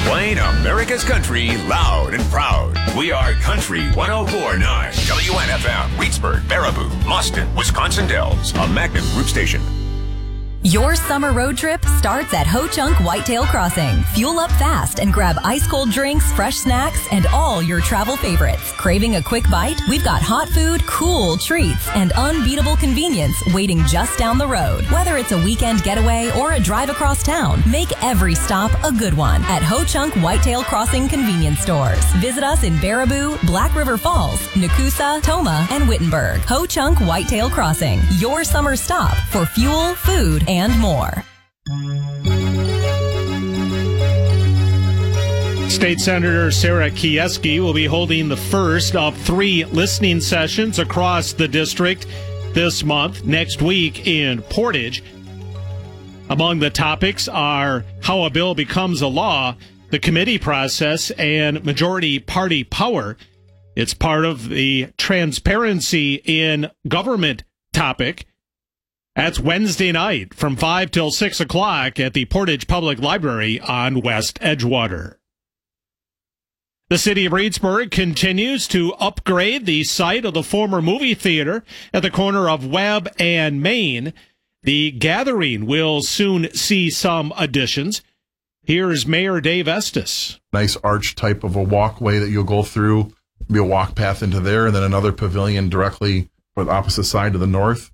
Playing America's country loud and proud. We are Country 104.9 WNFM, Reedsburg, Baraboo, Mustin, Wisconsin Dells, a Magnum Group station. Your summer road trip starts at Ho Chunk Whitetail Crossing. Fuel up fast and grab ice-cold drinks, fresh snacks, and all your travel favorites. Craving a quick bite? We've got hot food, cool treats, and unbeatable convenience waiting just down the road. Whether it's a weekend getaway or a drive across town, make every stop a good one at Ho Chunk Whitetail Crossing convenience stores. Visit us in Baraboo, Black River Falls, Nakusa, Toma, and Wittenberg. Ho Chunk Whitetail Crossing, your summer stop for fuel, food, and more. State Senator Sarah Kieski will be holding the first of 3 listening sessions across the district this month, next week in Portage. Among the topics are how a bill becomes a law, the committee process, and majority party power. It's part of the transparency in government topic. That's Wednesday night from 5 till 6 o'clock at the Portage Public Library on West Edgewater. The city of Reedsburg continues to upgrade the site of the former movie theater at the corner of Webb and Main. The Gathering will soon see some additions. Here's Mayor Dave Estes. Nice arch type of a walkway that you'll go through, be a walk path into there, and then another pavilion directly for the opposite side to the north.